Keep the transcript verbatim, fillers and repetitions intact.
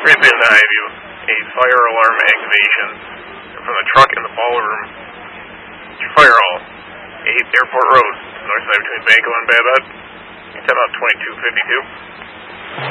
Crazy and I view a fire alarm activation from the truck in the ballroom. Fire hall, eight Airport Road, north side between Banco and Babbitt. Ten out twenty-two fifty-two.